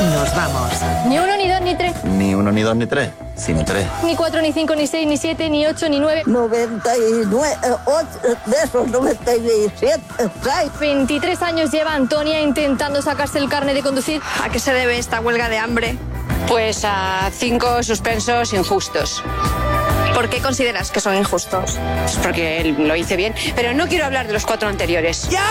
nos vamos. Ni 1, ni 2, ni 3. Ni 1, ni 2, ni 3. Sin 3. Ni 4, ni 5, ni 6, ni 7, ni 8, ni 9. 99, 8, de esos 97, 23 años lleva Antonia intentando sacarse el carnet de conducir. ¿A qué se debe esta huelga de hambre? Pues a 5 suspensos injustos. ¿Por qué consideras que son injustos? Pues porque él lo hice bien, pero no quiero hablar de los 4 anteriores. ¡Ya